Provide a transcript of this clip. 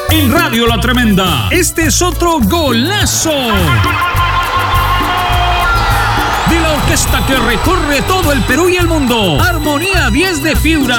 En Radio La Tremenda, este es otro golazo de la orquesta que recorre todo el Perú y el mundo. Armonía 10 de Fibra.